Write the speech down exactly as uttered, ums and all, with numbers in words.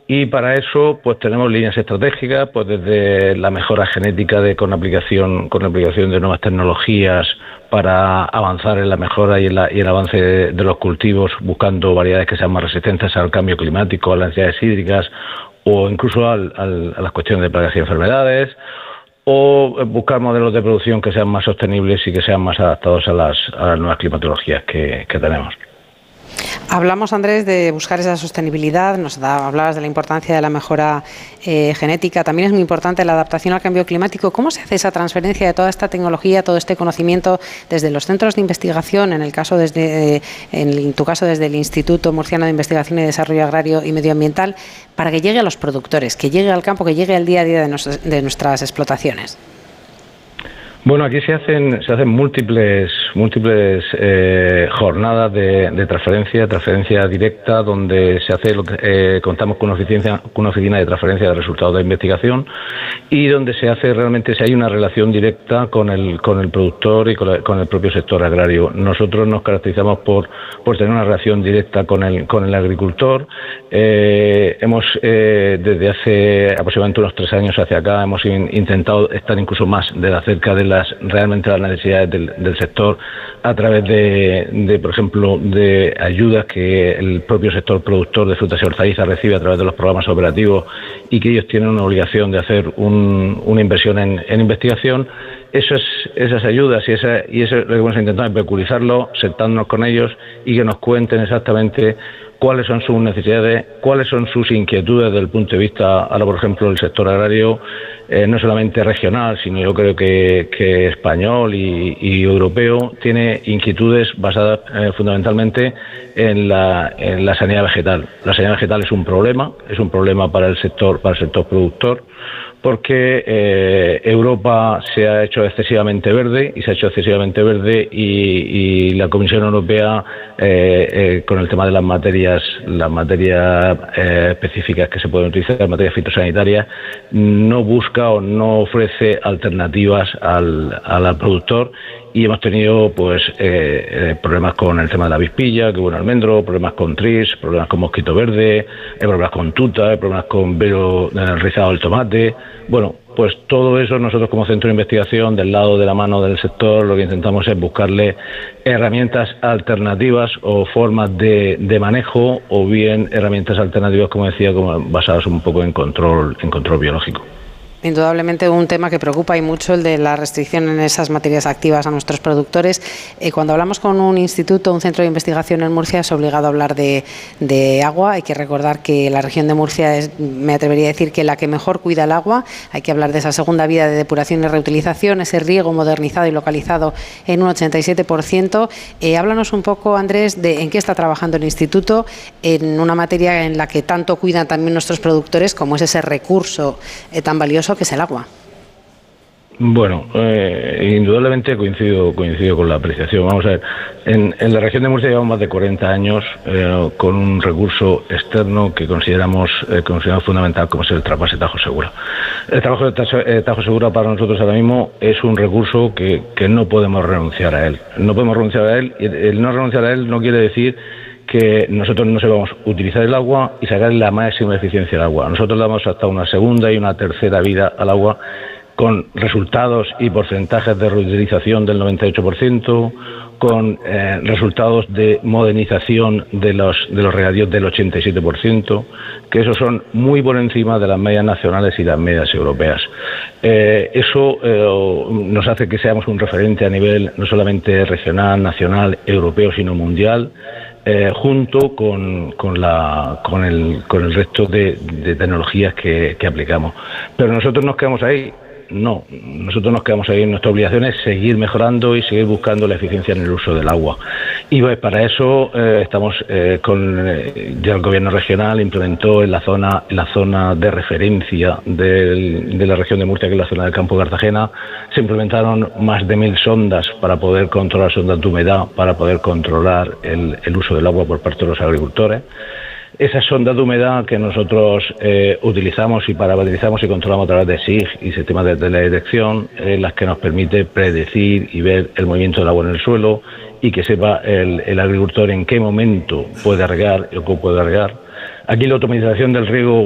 Y para eso, pues tenemos líneas estratégicas, pues desde la mejora genética de, con aplicación con aplicación de nuevas tecnologías para avanzar en la mejora y, en la, y el avance de, de los cultivos, buscando variedades que sean más resistentes al cambio climático, a las necesidades hídricas o incluso al, al, a las cuestiones de plagas y enfermedades, o buscar modelos de producción que sean más sostenibles y que sean más adaptados a las, a las nuevas climatologías que, que tenemos. Hablamos, Andrés, de buscar esa sostenibilidad, nos da, hablabas de la importancia de la mejora eh, genética, también es muy importante la adaptación al cambio climático. ¿Cómo se hace esa transferencia de toda esta tecnología, todo este conocimiento desde los centros de investigación, en el caso desde, en tu caso desde el Instituto Murciano de Investigación y Desarrollo Agrario y Medioambiental, para que llegue a los productores, que llegue al campo, que llegue al día a día de, nos, de nuestras explotaciones? Bueno, aquí se hacen se hacen múltiples múltiples eh, jornadas de, de transferencia, transferencia directa, donde se hace lo que eh, contamos con una oficina, con una oficina de transferencia de resultados de investigación y donde se hace realmente si hay una relación directa con el con el productor y con, la, con el propio sector agrario. Nosotros nos caracterizamos por por tener una relación directa con el con el agricultor. Eh, hemos eh, desde hace aproximadamente unos tres años hacia acá hemos in, intentado estar incluso más de la cerca de la realmente las necesidades del, del sector a través de, de, por ejemplo, de ayudas que el propio sector productor de frutas y hortalizas recibe a través de los programas operativos y que ellos tienen una obligación de hacer un, una inversión en, en investigación. Esas, esas ayudas y, esa, y eso lo que hemos intentado es vehiculizarlo, sentándonos con ellos y que nos cuenten exactamente cuáles son sus necesidades, cuáles son sus inquietudes desde el punto de vista, ahora por ejemplo, el sector agrario, eh, no solamente regional, sino yo creo que, que español y, y europeo, tiene inquietudes basadas eh, fundamentalmente en la, en la sanidad vegetal. La sanidad vegetal es un problema, es un problema para el sector, para el sector productor, porque eh, Europa se ha hecho excesivamente verde y se ha hecho excesivamente verde y, y la Comisión Europea eh, eh, con el tema de las materias las materias eh, específicas que se pueden utilizar, las materias fitosanitarias, no busca o no ofrece alternativas al, al productor y hemos tenido pues eh, eh, problemas con el tema de la avispilla, que bueno, almendro, problemas con tris, problemas con mosquito verde, hay problemas con tuta, hay problemas con velo del rizado del tomate. Bueno, pues todo eso nosotros como centro de investigación, del lado de la mano del sector, lo que intentamos es buscarle herramientas alternativas o formas de, de manejo o bien herramientas alternativas, como decía, como basadas un poco en control, en control biológico. Indudablemente un tema que preocupa y mucho, el de la restricción en esas materias activas a nuestros productores. Eh, cuando hablamos con un instituto, un centro de investigación en Murcia, es obligado a hablar de, de agua. Hay que recordar que la región de Murcia es, me atrevería a decir, que la que mejor cuida el agua. Hay que hablar de esa segunda vía de depuración y reutilización, ese riego modernizado y localizado en un ochenta y siete por ciento. Eh, háblanos un poco, Andrés, de en qué está trabajando el instituto en una materia en la que tanto cuidan también nuestros productores, como es ese recurso eh, tan valioso que es el agua. Bueno, eh, indudablemente coincido coincido con la apreciación. Vamos a ver, en, en la región de Murcia llevamos más de cuarenta años eh, con un recurso externo que consideramos eh, consideramos fundamental, como es el trasvase Tajo Segura. El trabajo de Tajo Segura para nosotros ahora mismo es un recurso que, que no podemos renunciar a él. No podemos renunciar a él, y el no renunciar a él no quiere decir que nosotros no sepamos utilizar el agua y sacar la máxima eficiencia del agua. Nosotros damos hasta una segunda y una tercera vida al agua con resultados y porcentajes de reutilización del noventa y ocho por ciento, con eh, resultados de modernización de los de los regadíos del ochenta y siete por ciento, que esos son muy por encima de las medias nacionales y las medias europeas. Eh, eso eh, nos hace que seamos un referente a nivel no solamente regional, nacional, europeo, sino mundial. Eh, junto con, con, la, con, el, con el resto de, de tecnologías que, que aplicamos. Pero nosotros nos quedamos ahí. No, nosotros nos quedamos ahí. Nuestra obligación es seguir mejorando y seguir buscando la eficiencia en el uso del agua. Y pues, para eso eh, estamos eh, con eh, ya el gobierno regional implementó en la zona en la zona de referencia del, de la región de Murcia, que es la zona del campo de Cartagena, se implementaron más de mil sondas para poder controlar sondas de humedad, para poder controlar el, el uso del agua por parte de los agricultores. Esas sondas de humedad que nosotros eh, utilizamos y parametrizamos y controlamos a través de S I G y sistemas de teledetección, eh, las que nos permite predecir y ver el movimiento del agua en el suelo y que sepa el, el agricultor en qué momento puede regar o cómo puede regar. Aquí la automatización del riego